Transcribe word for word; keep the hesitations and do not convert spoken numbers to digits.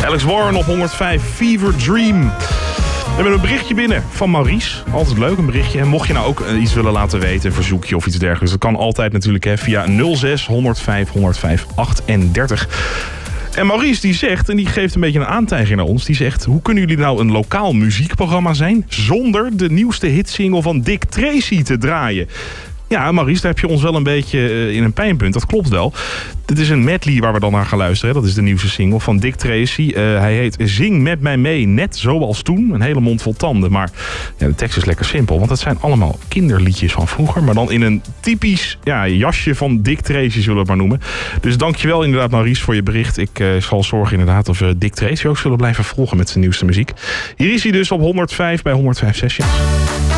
Alex Warren op honderdvijf, Fever Dream. We hebben een berichtje binnen van Maurice. Altijd leuk, een berichtje. En mocht je nou ook iets willen laten weten, een verzoekje of iets dergelijks. Dat kan altijd natuurlijk hè, via nul zes honderdvijf honderdvijf achtendertig. En Maurice die zegt, en die geeft een beetje een aantijging naar ons. Die zegt, hoe kunnen jullie nou een lokaal muziekprogramma zijn zonder de nieuwste hitsingle van Dick Tracy te draaien? Ja, Maurice, daar heb je ons wel een beetje in een pijnpunt. Dat klopt wel. Dit is een medley waar we dan naar gaan luisteren. Dat is de nieuwste single van Dick Tracy. Uh, hij heet Zing met mij mee, net zoals toen. Een hele mond vol tanden. Maar ja, de tekst is lekker simpel. Want het zijn allemaal kinderliedjes van vroeger. Maar dan in een typisch ja, jasje van Dick Tracy, zullen we het maar noemen. Dus dankjewel inderdaad, Maurice, voor je bericht. Ik uh, zal zorgen inderdaad of we Dick Tracy ook zullen blijven volgen met zijn nieuwste muziek. Hier is hij dus op honderdvijf bij honderdvijf sessions.